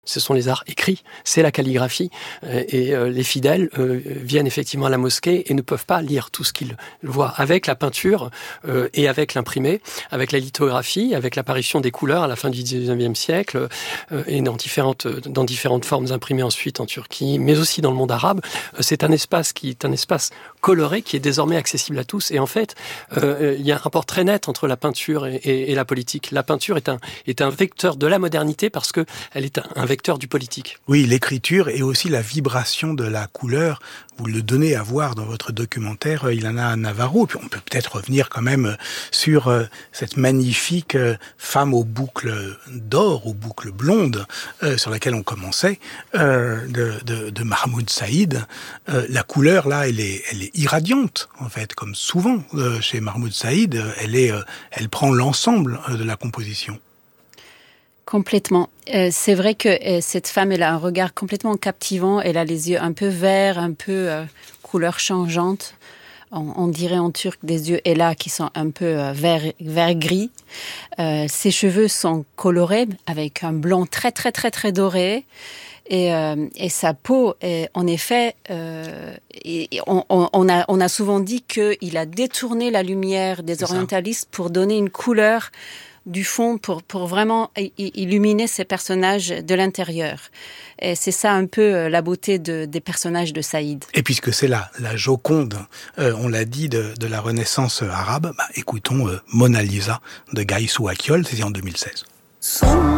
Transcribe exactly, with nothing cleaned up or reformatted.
ce sont les arts écrits, c'est la calligraphie. Euh, et euh, les fidèles euh, viennent effectivement à la mosquée et ne peuvent pas lire tout ce qu'ils voient. Avec la peinture euh, et avec l'imprimé, avec la lithographie, avec l'apparition des couleurs à la fin du dix-neuvième siècle euh, et dans différentes, dans différentes formes imprimées ensuite en Turquie, mais aussi dans le monde arabe, euh, c'est un espace qui est un espace coloré qui est désormais accessible à tous. Et en fait, euh, il y a un rapport très net entre la peinture et, et, et la politique. La peinture est un, est un vecteur de la modernité parce que elle est un, un vecteur du politique. Oui, l'écriture et aussi la vibration de la couleur. Vous le donnez à voir dans votre documentaire Ilana Navarro. Puis on peut peut-être revenir quand même sur euh, cette magnifique euh, femme aux boucles d'or, aux boucles blondes, euh, sur laquelle on commençait, euh, de, de, de Mahmoud Saïd. Euh, la couleur, là, elle est, elle est irradiante, en fait, comme souvent euh, chez Mahmoud Saïd. Elle est, euh, elle prend l'ensemble de la composition. Complètement. Euh, c'est vrai que euh, cette femme, elle a un regard complètement captivant. Elle a les yeux un peu verts, un peu euh, couleur changeante. On, on dirait en turc des yeux Ela qui sont un peu euh, vert, vert gris. Euh, ses cheveux sont colorés avec un blond très très très très doré. Et, euh, et sa peau, est, en effet, euh, et, et on, on, a, on a souvent dit qu'il a détourné la lumière des orientalistes pour donner une couleur du fond, pour, pour vraiment illuminer ces personnages de l'intérieur. Et c'est ça un peu la beauté de, des personnages de Saïd. Et puisque c'est la, la Joconde, euh, on l'a dit, de, de la Renaissance arabe, bah, écoutons euh, Mona Lisa de Gaïsou Akιόλ, c'est en deux mille seize.